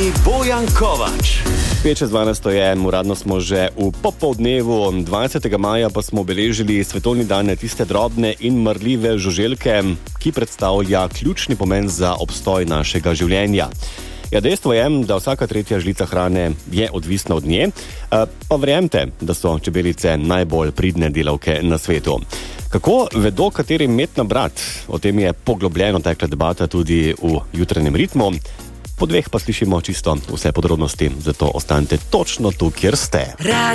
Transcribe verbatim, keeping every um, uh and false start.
vami Bojan Kovač. pet čez dvanajst je, uradno smo že v popoldnevu, dvajsetega maja pa smo obeležili svetovni dan tiste drobne in marljive žuželke, ki predstavlja ključni pomen za obstoj našega življenja. Ja, dejstvo je, da vsaka tretja žlica hrane je odvisna od nje, pa verjemite, da so čebelice najbolj pridne delavke na svetu. Kako vedo, kateri med nabrati? O tem je poglobljeno tekla debata tudi v jutranjem ritmu. Po dveh pa slišimo čisto vse podrobnosti, zato ostanite točno tu, kjer ste.